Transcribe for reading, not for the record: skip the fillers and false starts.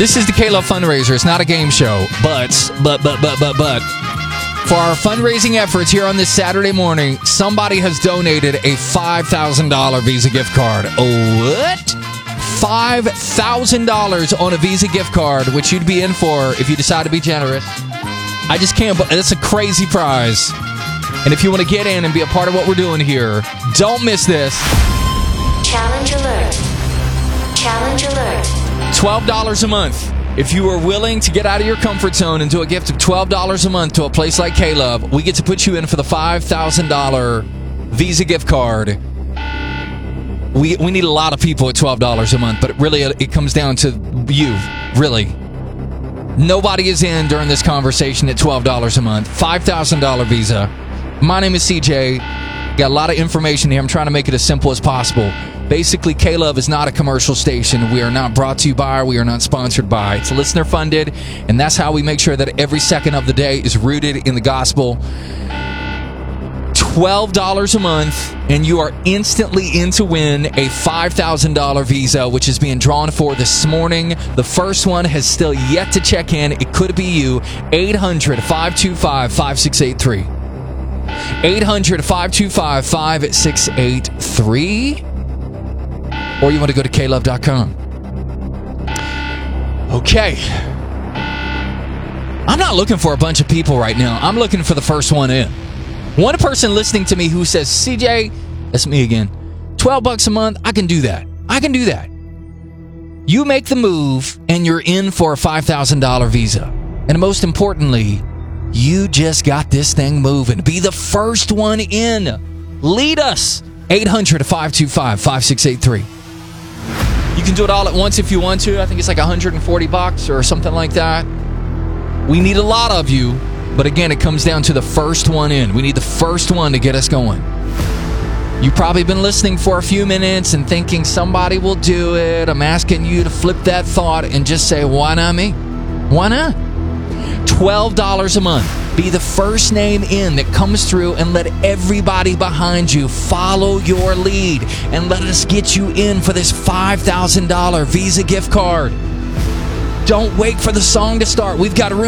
This is the K-Love fundraiser. It's not a game show, but for our fundraising efforts here on this Saturday morning, somebody has donated a $5,000 Visa gift card. What? $5,000 on a Visa gift card, which you'd be in for if you decide to be generous. I just can't. It's a crazy prize. And if you want to get in and be a part of what we're doing here, don't miss this. Challenge alert. Challenge alert. $12 a month. If you are willing to get out of your comfort zone and do a gift of $12 a month to a place like K-Love, we get to put you in for the $5,000 Visa gift card. We need a lot of people at $12 a month, but really it comes down to you, really. Nobody is in during this conversation at $12 a month. $5,000 Visa. My name is CJ. Got a lot of information here. I'm trying to make it as simple as possible. Basically, K-Love is not a commercial station. We are not brought to you by, we are not sponsored by. It's listener funded, and that's how we make sure that every second of the day is rooted in the gospel. $12 a month, and you are instantly in to win a $5,000 Visa, which is being drawn for this morning. The first one has still yet to check in. It could be you. 800-525-5683. 800-525-5683. Or you want to go to klove.com. Okay. I'm not looking for a bunch of people right now. I'm looking for the first one in. One person listening to me who says, CJ, that's me again, $12 a month, I can do that. I can do that. You make the move and you're in for a $5,000 Visa. And most importantly, you just got this thing moving. Be the first one in. Lead us. 800-525-5683. You can do it all at once if you want to. I think it's like $140 or something like that. We need a lot of you. But again, it comes down to the first one in. We need the first one to get us going. You've probably been listening for a few minutes and thinking somebody will do it. I'm asking you to flip that thought and just say, why not me? Why not? $12 a month. Be the first name in that comes through, and let everybody behind you follow your lead, and let us get you in for this $5,000 Visa gift card. Don't wait for the song to start. We've got a room.